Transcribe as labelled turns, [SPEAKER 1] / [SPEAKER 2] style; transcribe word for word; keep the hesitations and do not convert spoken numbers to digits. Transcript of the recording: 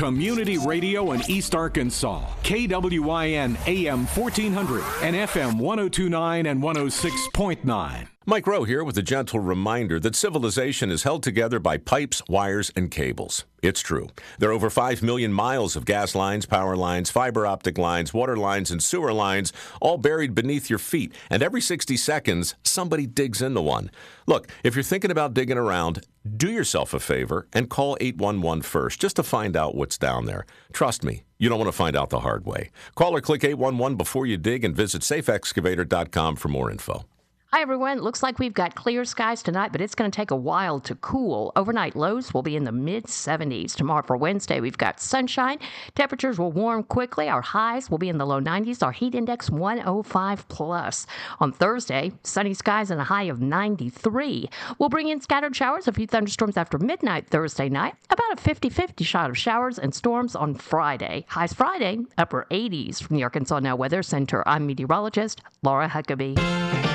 [SPEAKER 1] Community radio in East Arkansas. K W I N A M fourteen hundred and F M one oh two point nine and one oh six point nine.
[SPEAKER 2] Mike Rowe here with a gentle reminder that civilization is held together by pipes, wires, and cables. It's true. There are over five million miles of gas lines, power lines, fiber optic lines, water lines, and sewer lines, all buried beneath your feet. And every sixty seconds, somebody digs into one. Look, if you're thinking about digging around, do yourself a favor and call eight one one first just to find out what's down there. Trust me, you don't want to find out the hard way. Call or click eight one one before you dig and visit safe excavator dot com for more info.
[SPEAKER 3] Hi, everyone. Looks like we've got clear skies tonight, but it's going to take a while to cool. Overnight lows will be in the mid seventies. Tomorrow for Wednesday, we've got sunshine. Temperatures will warm quickly. Our highs will be in the low nineties. Our heat index one oh five plus. On Thursday, sunny skies and a high of ninety-three. We'll bring in scattered showers, a few thunderstorms after midnight Thursday night. About a fifty-fifty shot of showers and storms on Friday. Highs Friday, upper eighties. From the Arkansas Now Weather Center, I'm meteorologist Laura Huckabee.